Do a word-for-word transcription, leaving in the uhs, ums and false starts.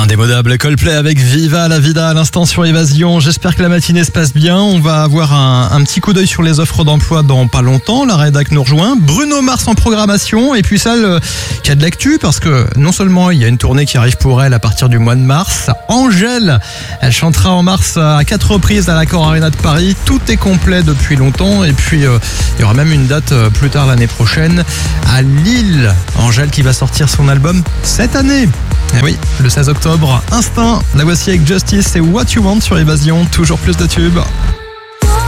Indémodable Coldplay avec Viva la Vida à l'instant sur Évasion. J'espère que la matinée se passe bien. On va avoir un, un petit coup d'œil sur les offres d'emploi dans pas longtemps. La rédac nous rejoint. Bruno Mars en programmation. Et puis celle qui a de l'actu parce que non seulement il y a une tournée qui arrive pour elle à partir du mois de mars. Angèle, elle chantera en mars à quatre reprises à l'Accor Arena de Paris. Tout est complet depuis longtemps. Et puis euh, il y aura même une date plus tard l'année prochaine à Lille. Angèle qui va sortir son album cette année. Et oui, le seize octobre, Instinct, la voici avec Justice et What You Want sur Évasion, toujours plus de tubes.